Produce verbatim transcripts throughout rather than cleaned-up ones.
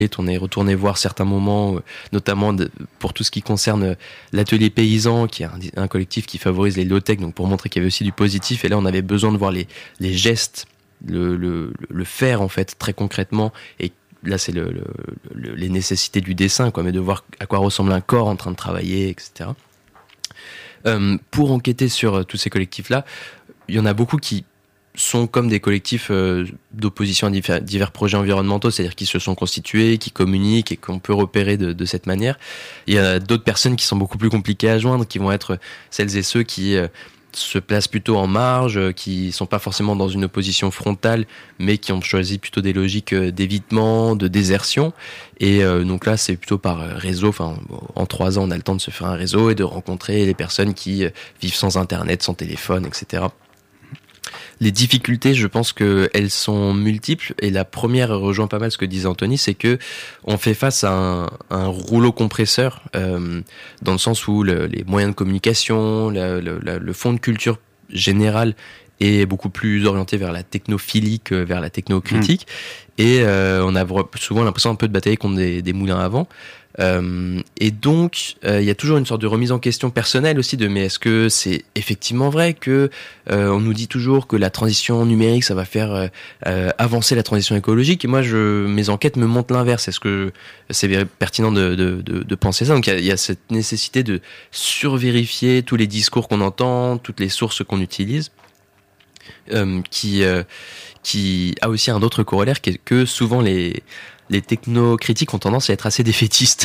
On est retourné voir certains moments, notamment de, pour tout ce qui concerne l'atelier paysan, qui est un, un collectif qui favorise les low-tech, donc pour montrer qu'il y avait aussi du positif. Et là, on avait besoin de voir les, les gestes, le, le, le faire en fait très concrètement. Et là, c'est le, le, le, les nécessités du dessin, quoi, mais de voir à quoi ressemble un corps en train de travailler, et cetera. Euh, pour enquêter sur tous ces collectifs-là, il y en a beaucoup qui sont comme des collectifs euh, d'opposition à divers, divers projets environnementaux, c'est-à-dire qui se sont constitués, qui communiquent et qu'on peut repérer de, de cette manière. Il y a d'autres personnes qui sont beaucoup plus compliquées à joindre, qui vont être celles et ceux qui euh, se placent plutôt en marge, euh, qui sont pas forcément dans une opposition frontale, mais qui ont choisi plutôt des logiques euh, d'évitement, de désertion. Et euh, donc là, c'est plutôt par réseau. Enfin, en trois ans, on a le temps de se faire un réseau et de rencontrer les personnes qui euh, vivent sans Internet, sans téléphone, et cetera. Les difficultés, je pense qu'elles sont multiples, et la première rejoint pas mal ce que disait Anthony, c'est que on fait face à un, un rouleau compresseur, euh, dans le sens où le, les moyens de communication, le, le, le fond de culture général est beaucoup plus orienté vers la technophilie que vers la technocritique, mmh. et euh, on a souvent l'impression un peu de batailler contre des, des moulins à vent. Euh, et donc il euh, y a toujours une sorte de remise en question personnelle aussi de mais est-ce que c'est effectivement vrai que euh, on nous dit toujours que la transition numérique ça va faire euh, euh, avancer la transition écologique, et moi je, mes enquêtes me montrent l'inverse. Est-ce que c'est pertinent de, de, de, de penser ça? Donc il y, y a cette nécessité de survérifier tous les discours qu'on entend, toutes les sources qu'on utilise, euh, qui, euh, qui a aussi un autre corollaire qui est que souvent les les technocritiques ont tendance à être assez défaitistes.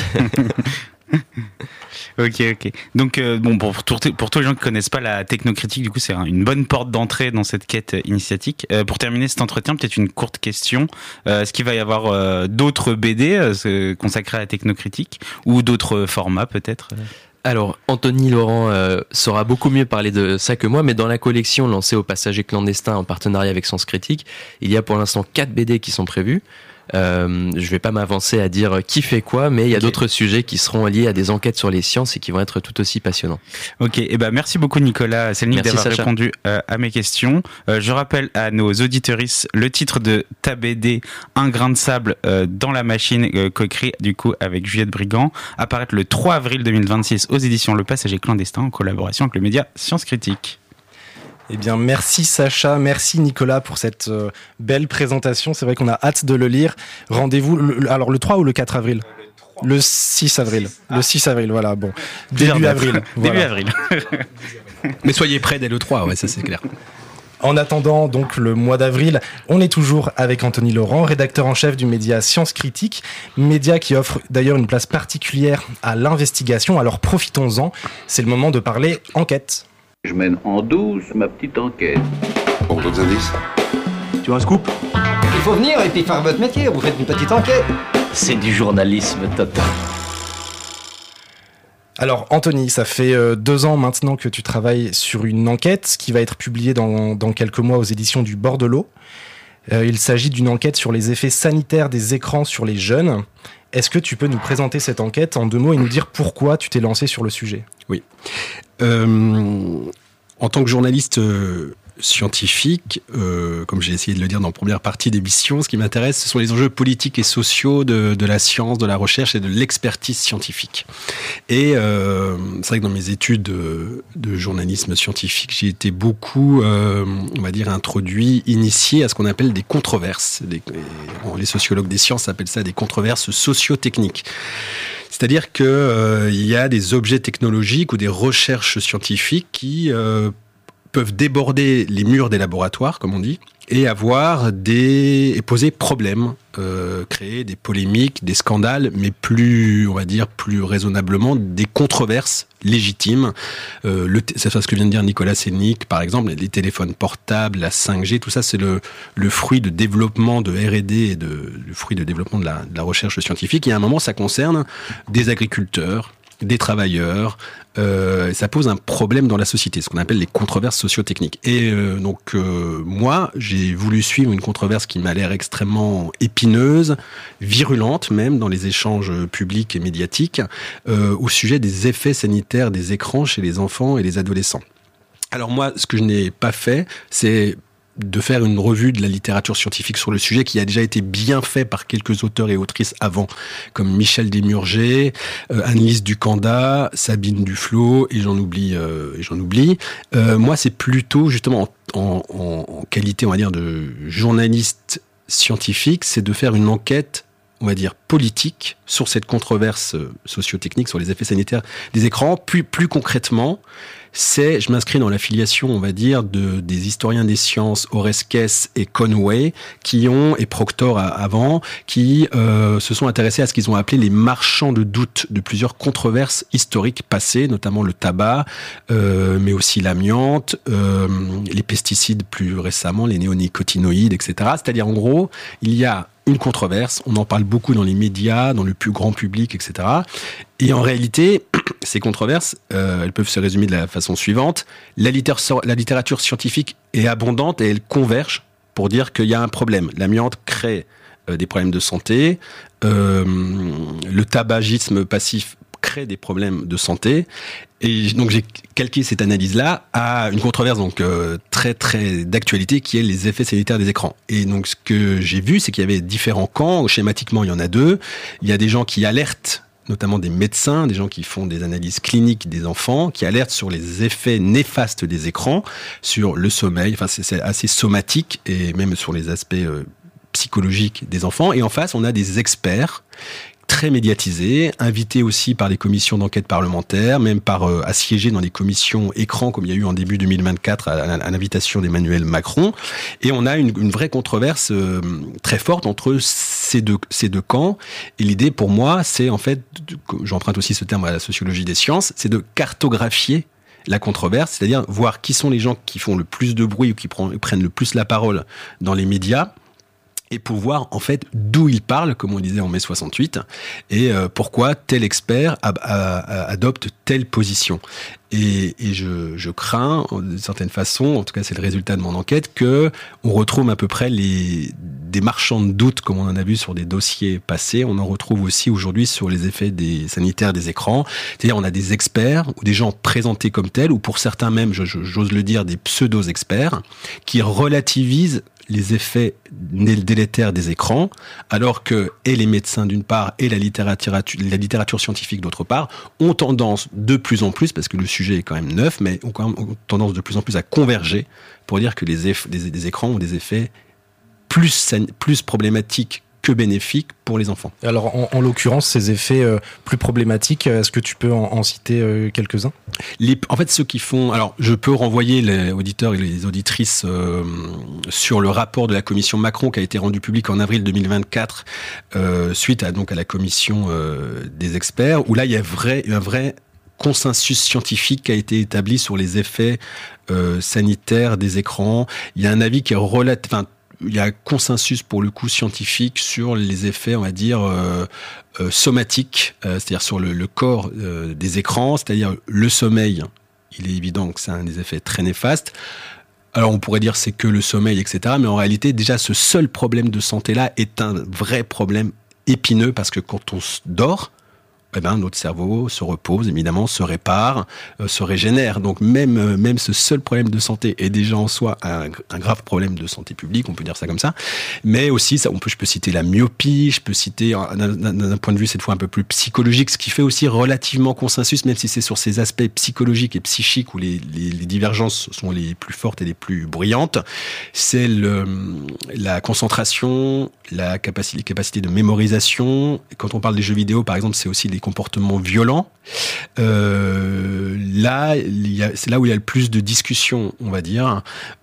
Ok, ok. Donc, euh, bon, pour, pour, pour tous les gens qui connaissent pas la technocritique, du coup, c'est une bonne porte d'entrée dans cette quête initiatique. Euh, pour terminer cet entretien, peut-être une courte question. Euh, est-ce qu'il va y avoir euh, d'autres B D euh, consacrés à la technocritique ou d'autres formats, peut-être ? Alors, Anthony Laurent euh, saura beaucoup mieux parler de ça que moi, mais dans la collection lancée au Passager clandestin en partenariat avec Sens Critique, il y a pour l'instant quatre B D qui sont prévus. Euh, je vais pas m'avancer à dire qui fait quoi, mais il y a okay. d'autres sujets qui seront liés à des enquêtes sur les sciences et qui vont être tout aussi passionnants. Ok, et ben merci beaucoup Nicolas Selnik d'avoir Sacha. répondu euh, à mes questions. Euh, je rappelle à nos auditeuristes le titre de ta B D Un grain de sable euh, dans la machine, euh, co-écrit du coup avec Juliette Brigand, apparaître le trois avril deux mille vingt-six aux éditions Le Passager clandestin en collaboration avec le média Science Critique. Eh bien, merci Sacha, merci Nicolas pour cette euh, belle présentation. C'est vrai qu'on a hâte de le lire. Rendez-vous, le, alors le trois ou le quatre avril ? Le six avril. Le six avril, voilà, bon. Début avril. Début avril. Mais soyez prêts dès le trois, ouais, ça c'est clair. En attendant donc le mois d'avril, on est toujours avec Anthony Laurent, rédacteur en chef du média Science Critique, média qui offre d'ailleurs une place particulière à l'investigation. Alors profitons-en, c'est le moment de parler enquête. Je mène en douce ma petite enquête. Bon, d'autres indices ? Tu as un scoop ? Il faut venir et puis faire votre métier, vous faites une petite enquête. C'est du journalisme total. Alors Anthony, ça fait euh, deux ans maintenant que tu travailles sur une enquête qui va être publiée dans, dans quelques mois aux éditions du Bord de l'eau. Euh, il s'agit d'une enquête sur les effets sanitaires des écrans sur les jeunes. Est-ce que tu peux nous présenter cette enquête en deux mots et nous dire pourquoi tu t'es lancé sur le sujet ? Oui. Euh, en tant que journaliste euh, scientifique, euh, comme j'ai essayé de le dire dans la première partie d'émission, ce qui m'intéresse, ce sont les enjeux politiques et sociaux de, de la science, de la recherche et de l'expertise scientifique. Et euh, c'est vrai que dans mes études de, de journalisme scientifique, j'ai été beaucoup, euh, on va dire, introduit, initié à ce qu'on appelle des controverses. Des, les sociologues des sciences appellent ça des controverses socio-techniques. C'est-à-dire qu'il euh, y a des objets technologiques ou des recherches scientifiques qui euh, peuvent déborder les murs des laboratoires, comme on dit, et avoir des et poser problème, euh, créer des polémiques, des scandales, mais plus, on va dire, plus raisonnablement, des controverses légitimes. Euh, le, c'est ce que vient de dire Nicolas Selnik, par exemple, les téléphones portables, la cinq G, tout ça, c'est le, le fruit de développement de R et D et de, le fruit de développement de la, de la recherche scientifique. Et à un moment, ça concerne des agriculteurs, des travailleurs, euh, ça pose un problème dans la société, ce qu'on appelle les controverses socio-techniques. Et euh, donc euh, moi, j'ai voulu suivre une controverse qui m'a l'air extrêmement épineuse, virulente même dans les échanges publics et médiatiques, euh, au sujet des effets sanitaires des écrans chez les enfants et les adolescents. Alors moi, ce que je n'ai pas fait, c'est de faire une revue de la littérature scientifique sur le sujet qui a déjà été bien fait par quelques auteurs et autrices avant, comme Michel Desmurger, euh, Annelise Ducanda, Sabine Duflo, et j'en oublie. Euh, et j'en oublie. Euh, moi, c'est plutôt justement en, en, en qualité, on va dire, de journaliste scientifique, c'est de faire une enquête, on va dire, politique sur cette controverse socio-technique, sur les effets sanitaires des écrans. Plus, plus concrètement, c'est, je m'inscris dans l'affiliation, on va dire, de, des historiens des sciences, Oreskes et Conway, qui ont, et Proctor avant, qui euh, se sont intéressés à ce qu'ils ont appelé les marchands de doute de plusieurs controverses historiques passées, notamment le tabac, euh, mais aussi l'amiante, euh, les pesticides plus récemment, les néonicotinoïdes, et cetera. C'est-à-dire, en gros, il y a une controverse, on en parle beaucoup dans les médias, dans le plus grand public, et cetera. Et en réalité, ces controverses, euh, elles peuvent se résumer de la façon suivante. La, littérature, la littérature scientifique est abondante et elle converge pour dire qu'il y a un problème. L'amiante crée euh, des problèmes de santé, euh, le tabagisme passif crée des problèmes de santé. Et donc j'ai calqué cette analyse-là à une controverse donc euh, très très d'actualité qui est les effets sanitaires des écrans. Et donc ce que j'ai vu, c'est qu'il y avait différents camps. Schématiquement, il y en a deux. Il y a des gens qui alertent, notamment des médecins, des gens qui font des analyses cliniques des enfants, qui alertent sur les effets néfastes des écrans, sur le sommeil. Enfin, c'est, c'est assez somatique et même sur les aspects euh, psychologiques des enfants. Et en face, on a des experts très médiatisés, invités aussi par les commissions d'enquête parlementaires, même par euh, assiégés dans les commissions écran, comme il y a eu en début deux mille vingt-quatre à, à, à l'invitation d'Emmanuel Macron. Et on a une, une vraie controverse euh, très forte entre ces deux, ces deux camps. Et l'idée, pour moi, c'est en fait, j'emprunte aussi ce terme à la sociologie des sciences, c'est de cartographier la controverse, c'est-à-dire voir qui sont les gens qui font le plus de bruit ou qui prennent le plus la parole dans les médias, et pour voir en fait d'où il parle, comme on disait en mai soixante-huit, et euh, pourquoi tel expert a, a, a, adopte telle position. Et, et je, je crains, d'une certaine façon, en tout cas c'est le résultat de mon enquête, que on retrouve à peu près les, des marchands de doute, comme on en a vu sur des dossiers passés, on en retrouve aussi aujourd'hui sur les effets des sanitaires des écrans. C'est-à-dire on a des experts, ou des gens présentés comme tels, ou pour certains même, je, je, j'ose le dire, des pseudo-experts, qui relativisent les effets délétères des écrans, alors que et les médecins d'une part et la littérature, la littérature scientifique d'autre part ont tendance de plus en plus, parce que le sujet est quand même neuf, mais ont quand même ont tendance de plus en plus à converger pour dire que les, eff, des, des écrans ont des effets plus, plus problématiques que bénéfiques pour les enfants. Alors, en, en l'occurrence, ces effets euh, plus problématiques, est-ce que tu peux en, en citer euh, quelques-uns ? les, En fait, ceux qui font... Alors, je peux renvoyer les auditeurs et les auditrices euh, sur le rapport de la commission Macron qui a été rendu public en avril deux mille vingt-quatre, euh, suite à, donc, à la commission euh, des experts, où là, il y a vrai, un vrai consensus scientifique qui a été établi sur les effets euh, sanitaires des écrans. Il y a un avis qui est relatif... Enfin, il y a un consensus pour le coup scientifique sur les effets, on va dire, euh, euh, somatiques, euh, c'est-à-dire sur le, le corps euh, des écrans, c'est-à-dire le sommeil. Il est évident que c'est un des effets très néfastes. Alors on pourrait dire c'est que le sommeil, et cetera. Mais en réalité, déjà, ce seul problème de santé-là est un vrai problème épineux parce que quand on dort, eh ben, notre cerveau se repose, évidemment, se répare, euh, se régénère. Donc même, euh, même ce seul problème de santé est déjà en soi un, un grave problème de santé publique, on peut dire ça comme ça. Mais aussi, ça, on peut, je peux citer la myopie, je peux citer d'un point de vue cette fois un peu plus psychologique, ce qui fait aussi relativement consensus, même si c'est sur ces aspects psychologiques et psychiques où les, les, les divergences sont les plus fortes et les plus bruyantes. C'est le, la concentration, la capacité, capacité de mémorisation. Quand on parle des jeux vidéo, par exemple, c'est aussi les comportements violents. Euh, là, il y a, c'est là où il y a le plus de discussions, on va dire,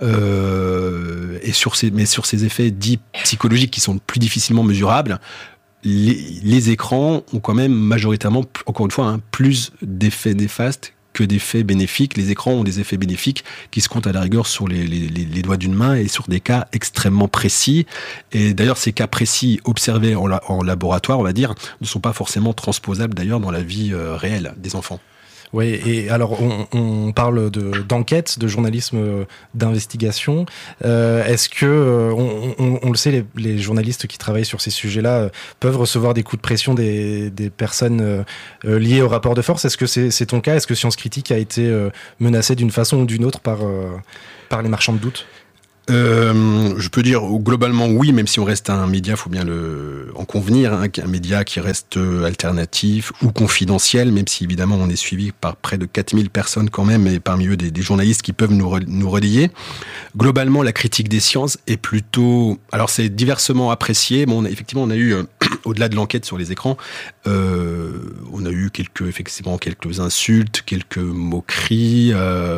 euh, et sur ces, mais sur ces effets dits psychologiques qui sont plus difficilement mesurables. Les, les écrans ont quand même majoritairement, encore une fois, hein, plus d'effets néfastes que d'effets bénéfiques. Les écrans ont des effets bénéfiques qui se comptent à la rigueur sur les, les, les doigts d'une main et sur des cas extrêmement précis. Et d'ailleurs, ces cas précis observés en, la, en laboratoire, on va dire, ne sont pas forcément transposables d'ailleurs dans la vie euh, réelle des enfants. Oui, et alors on, on parle de, d'enquête, de journalisme d'investigation. Euh, est-ce que, on, on, on le sait, les, les journalistes qui travaillent sur ces sujets-là peuvent recevoir des coups de pression des, des personnes euh, liées au rapport de force. Est-ce que c'est, c'est ton cas ? Est-ce que Science Critique a été euh, menacée d'une façon ou d'une autre par, euh, par les marchands de doute ? Euh, je peux dire globalement oui, même si on reste un média, faut bien le en convenir, hein, un média qui reste alternatif ou confidentiel, même si évidemment on est suivi par près de quatre mille personnes quand même, et parmi eux des, des journalistes qui peuvent nous, re, nous relayer. Globalement, la critique des sciences est plutôt, alors c'est diversement apprécié. Bon, on a, effectivement, on a eu euh, au-delà de l'enquête sur les écrans, euh, on a eu quelques effectivement quelques insultes, quelques moqueries. Euh,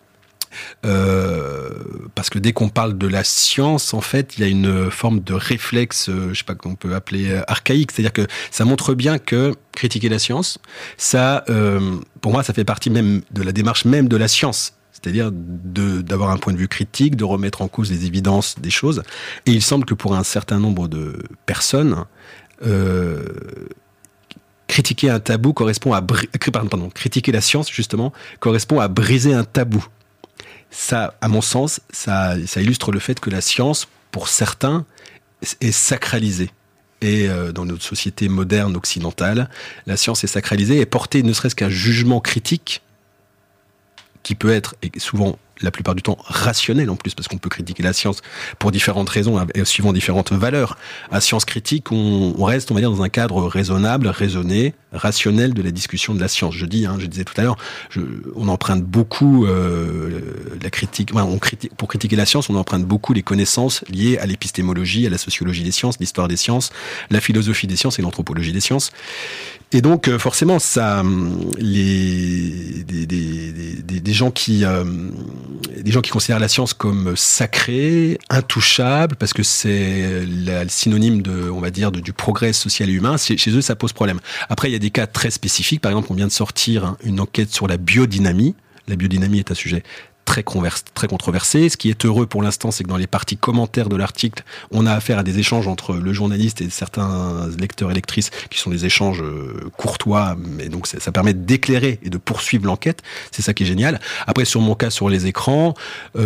Euh, parce que dès qu'on parle de la science, en fait, il y a une forme de réflexe, euh, je sais pas qu'on peut appeler euh, archaïque, c'est-à-dire que ça montre bien que critiquer la science, ça, euh, pour moi, ça fait partie même de la démarche même de la science. C'est-à-dire de, d'avoir un point de vue critique, de remettre en cause les évidences des choses. Et il semble que pour un certain nombre de personnes, euh, critiquer un tabou correspond à bri- pardon, pardon, critiquer la science justement correspond à briser un tabou. Ça, à mon sens, ça, ça illustre le fait que la science, pour certains, est sacralisée. Et euh, dans notre société moderne occidentale, la science est sacralisée et portée ne serait-ce qu'un jugement critique qui peut être, et souvent la plupart du temps rationnel en plus, parce qu'on peut critiquer la science pour différentes raisons et suivant différentes valeurs. À science critique, on, on reste, on va dire, dans un cadre raisonnable, raisonné, rationnel de la discussion de la science. Je dis, hein, je disais tout à l'heure, je, on emprunte beaucoup euh, la critique. Enfin, on critique, pour critiquer la science, on emprunte beaucoup les connaissances liées à l'épistémologie, à la sociologie des sciences, l'histoire des sciences, la philosophie des sciences et l'anthropologie des sciences. Et donc, euh, forcément, ça, les des, des, des, des gens qui euh, des gens qui considèrent la science comme sacrée, intouchable, parce que c'est le synonyme de, on va dire, de, du progrès social et humain. Chez eux, ça pose problème. Après, il y a des cas très spécifiques. Par exemple, on vient de sortir hein, une enquête sur la biodynamie. La biodynamie est un sujet très, converse, très controversé. Ce qui est heureux pour l'instant, c'est que dans les parties commentaires de l'article, on a affaire à des échanges entre le journaliste et certains lecteurs et lectrices qui sont des échanges courtois, mais donc ça, ça permet d'éclairer et de poursuivre l'enquête. C'est ça qui est génial. Après, sur mon cas, sur les écrans,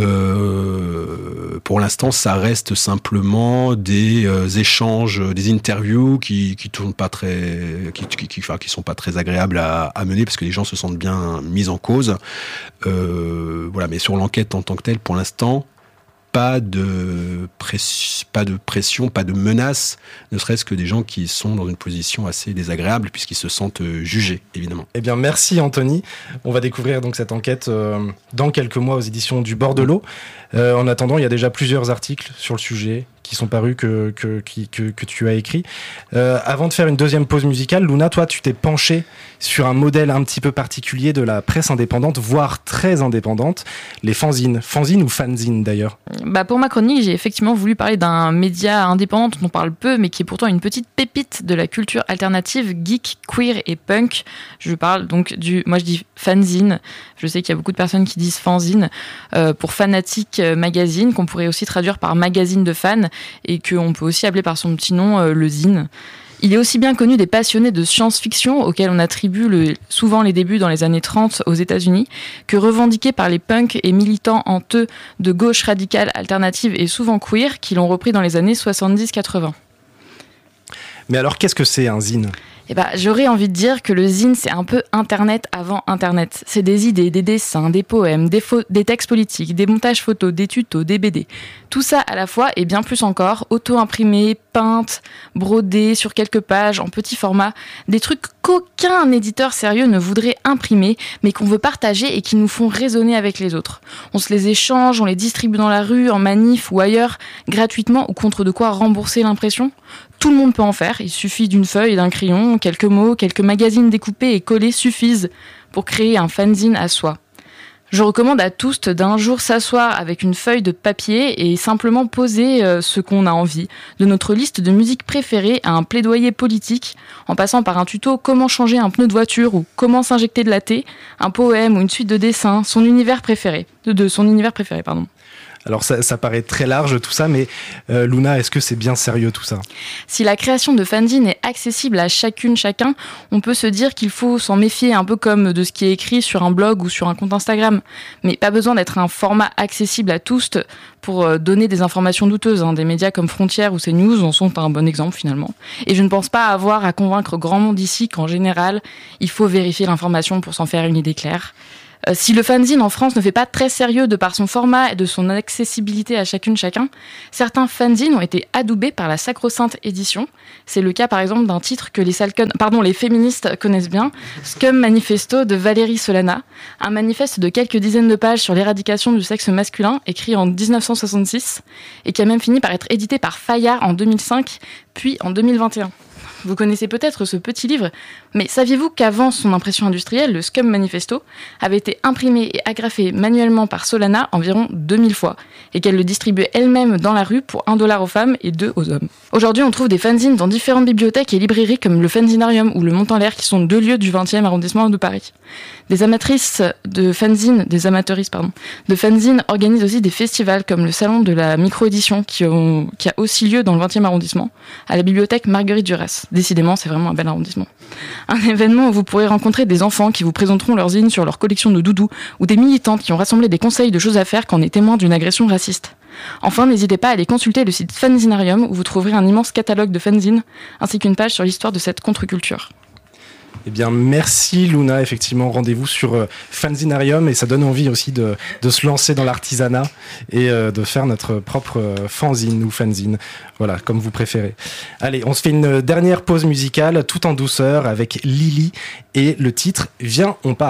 euh, pour l'instant, ça reste simplement des euh, échanges, des interviews qui qui tournent pas très, qui qui, qui, enfin, qui sont pas très agréables à, à mener parce que les gens se sentent bien mis en cause. Euh, voilà. Mais sur l'enquête en tant que telle, pour l'instant, pas de, press- pas de pression, pas de menace, ne serait-ce que des gens qui sont dans une position assez désagréable puisqu'ils se sentent jugés, évidemment. Eh bien, merci Anthony. On va découvrir donc cette enquête euh, dans quelques mois aux éditions du Bord de l'eau. Euh, en attendant, il y a déjà plusieurs articles sur le sujet qui sont parus que, que, qui, que, que tu as écrit. Euh, avant de faire une deuxième pause musicale, Luna, toi, tu t'es penchée sur un modèle un petit peu particulier de la presse indépendante, voire très indépendante, les fanzines. Fanzines ou fanzines d'ailleurs? Bah pour ma chronique, j'ai effectivement voulu parler d'un média indépendant dont on parle peu, mais qui est pourtant une petite pépite de la culture alternative, geek, queer et punk. Je parle donc du, moi je dis fanzine. Je sais qu'il y a beaucoup de personnes qui disent fanzine euh, pour Fanatic Magazine, qu'on pourrait aussi traduire par magazine de fans, et qu'on peut aussi appeler par son petit nom euh, le zine. Il est aussi bien connu des passionnés de science-fiction, auxquels on attribue le, souvent les débuts dans les années trente aux États-Unis, que revendiqué par les punks et militants honteux de gauche radicale, alternative et souvent queer, qui l'ont repris dans les années soixante-dix quatre-vingts. Mais alors, qu'est-ce que c'est un zine ? Eh ben, j'aurais envie de dire que le zine, c'est un peu Internet avant Internet. C'est des idées, des dessins, des poèmes, des, fo- des textes politiques, des montages photos, des tutos, des B D. Tout ça à la fois et bien plus encore, auto-imprimé, peintes, brodées sur quelques pages en petit format. Des trucs qu'aucun éditeur sérieux ne voudrait imprimer, mais qu'on veut partager et qui nous font résonner avec les autres. On se les échange, on les distribue dans la rue, en manif ou ailleurs, gratuitement ou contre de quoi rembourser l'impression. Tout le monde peut en faire, il suffit d'une feuille et d'un crayon, quelques mots, quelques magazines découpés et collés suffisent pour créer un fanzine à soi. Je recommande à tous d'un jour s'asseoir avec une feuille de papier et simplement poser ce qu'on a envie, de notre liste de musique préférée à un plaidoyer politique, en passant par un tuto comment changer un pneu de voiture ou comment s'injecter de la thé, un poème ou une suite de dessins, son univers préféré, de, de son univers préféré, pardon. Alors ça, ça paraît très large tout ça, mais euh, Luna, est-ce que c'est bien sérieux tout ça ? Si la création de fanzine est accessible à chacune, chacun, on peut se dire qu'il faut s'en méfier un peu comme de ce qui est écrit sur un blog ou sur un compte Instagram. Mais pas besoin d'être un format accessible à tous pour donner des informations douteuses. Hein. Des médias comme Frontières ou CNews en sont un bon exemple finalement. Et je ne pense pas avoir à convaincre grand monde ici qu'en général, il faut vérifier l'information pour s'en faire une idée claire. Euh, si le fanzine en France ne fait pas très sérieux de par son format et de son accessibilité à chacune chacun, certains fanzines ont été adoubés par la sacro-sainte édition. C'est le cas par exemple d'un titre que les, salcon... Pardon, les féministes connaissent bien, Scum Manifesto de Valérie Solana, un manifeste de quelques dizaines de pages sur l'éradication du sexe masculin, écrit en dix-neuf cent soixante-six, et qui a même fini par être édité par Fayard en deux mille cinq, puis en deux mille vingt et un. Vous connaissez peut-être ce petit livre, mais saviez-vous qu'avant son impression industrielle, le Scum Manifesto avait été imprimé et agrafé manuellement par Solana environ deux mille fois, et qu'elle le distribuait elle-même dans la rue pour un dollar aux femmes et deux aux hommes. Aujourd'hui, on trouve des fanzines dans différentes bibliothèques et librairies comme le Fanzinarium ou le Montanlaire, qui sont deux lieux du vingtième arrondissement de Paris. Des amatrices de fanzines, des amateuristes, pardon, de fanzines organisent aussi des festivals comme le Salon de la micro-édition qui, ont, qui a aussi lieu dans le vingtième arrondissement, à la bibliothèque Marguerite Duras. Décidément, c'est vraiment un bel arrondissement. Un événement où vous pourrez rencontrer des enfants qui vous présenteront leurs zines sur leur collection de doudous ou des militantes qui ont rassemblé des conseils de choses à faire quand on est témoin d'une agression raciste. Enfin, n'hésitez pas à aller consulter le site Fanzinarium où vous trouverez un immense catalogue de fanzines ainsi qu'une page sur l'histoire de cette contre-culture. Eh bien, merci Luna. Effectivement, rendez-vous sur euh, Fanzinarium et ça donne envie aussi de, de se lancer dans l'artisanat et euh, de faire notre propre euh, fanzine ou fanzine. Voilà, comme vous préférez. Allez, on se fait une dernière pause musicale tout en douceur avec Lily et le titre « Viens, on part ».